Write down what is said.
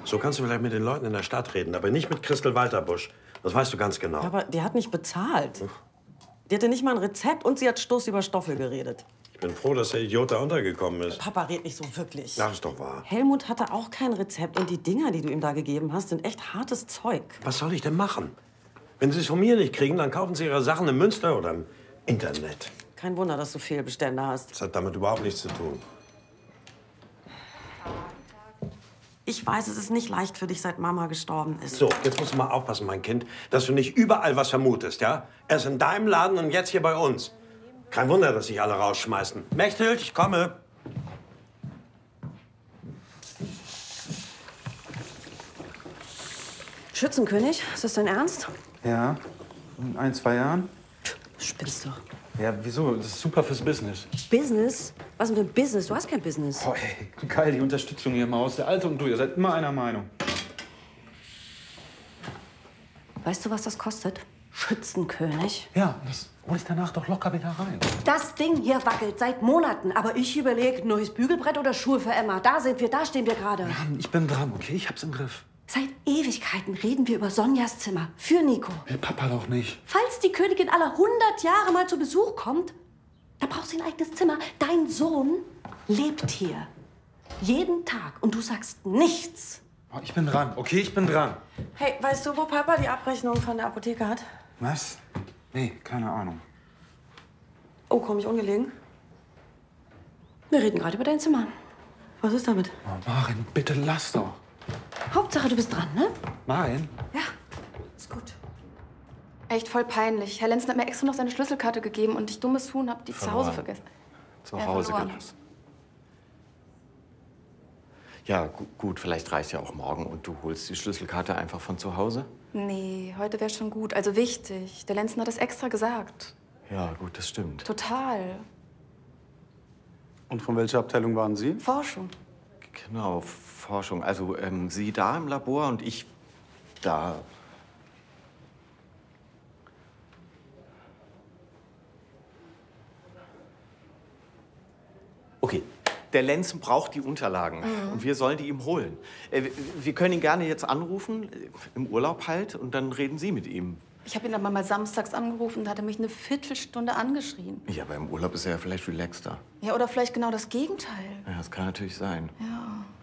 So kannst du vielleicht mit den Leuten in der Stadt reden, aber nicht mit Christel Walterbusch. Das weißt du ganz genau. Aber die hat nicht bezahlt. Die hatte nicht mal ein Rezept und sie hat Stoß über Stoffel geredet. Ich bin froh, dass der Idiot da untergekommen ist. Papa redet nicht so wirklich. Sag es doch wahr. Helmut hatte auch kein Rezept und die Dinger, die du ihm da gegeben hast, sind echt hartes Zeug. Was soll ich denn machen? Wenn Sie es von mir nicht kriegen, dann kaufen Sie Ihre Sachen im Münster oder im Internet. Kein Wunder, dass du Fehlbestände hast. Das hat damit überhaupt nichts zu tun. Ich weiß, es ist nicht leicht für dich, seit Mama gestorben ist. So, jetzt musst du mal aufpassen, mein Kind, dass du nicht überall was vermutest, ja? Erst in deinem Laden und jetzt hier bei uns. Kein Wunder, dass sich alle rausschmeißen. Mechthild, ich komme. Schützenkönig, ist das dein Ernst? Ja, in 1, 2 Jahren. Spinnst du? Ja, wieso? Das ist super fürs Business. Business? Was für ein Business? Du hast kein Business. Oh, ey, geil, die Unterstützung hier im Haus. Der Alte und du, ihr seid immer einer Meinung. Weißt du, was das kostet? Schützenkönig? Ja, das hol ich danach doch locker wieder rein. Das Ding hier wackelt seit Monaten. Aber ich überlege, neues Bügelbrett oder Schuhe für Emma. Da stehen wir gerade. Mann, ich bin dran, okay? Ich hab's im Griff. Seit Ewigkeiten reden wir über Sonjas Zimmer. Für Nico. Will Papa doch nicht. Falls die Königin aller 100 Jahre mal zu Besuch kommt, da brauchst du ein eigenes Zimmer. Dein Sohn lebt hier. Jeden Tag. Und du sagst nichts. Oh, ich bin dran, okay? Ich bin dran. Hey, weißt du, wo Papa die Abrechnung von der Apotheke hat? Was? Nee, keine Ahnung. Oh, komm ich ungelegen? Wir reden gerade über dein Zimmer. Was ist damit? Oh, Maren, bitte lass doch. Hauptsache, du bist dran, ne? Maren? Ja, ist gut. Echt voll peinlich. Herr Lenzen hat mir extra noch seine Schlüsselkarte gegeben und ich, dummes Huhn, hab die zu Hause vergessen. Zu Ja, Hause verloren. gelassen. Ja, gut, vielleicht reicht ja auch morgen und du holst die Schlüsselkarte einfach von zu Hause. Nee, heute wäre schon gut. Also wichtig. Der Lenzen hat das extra gesagt. Ja, gut, das stimmt. Total. Und von welcher Abteilung waren Sie? Forschung. Genau, Forschung. Also Sie da im Labor und ich da. Okay, der Lenzen braucht die Unterlagen und wir sollen die ihm holen. Wir können ihn gerne jetzt anrufen, im Urlaub halt, und dann reden Sie mit ihm. Ich habe ihn aber mal samstags angerufen, da hat er mich eine Viertelstunde angeschrien. Ja, aber im Urlaub ist er ja vielleicht relaxter. Ja, oder vielleicht genau das Gegenteil. Ja, das kann natürlich sein. Ja.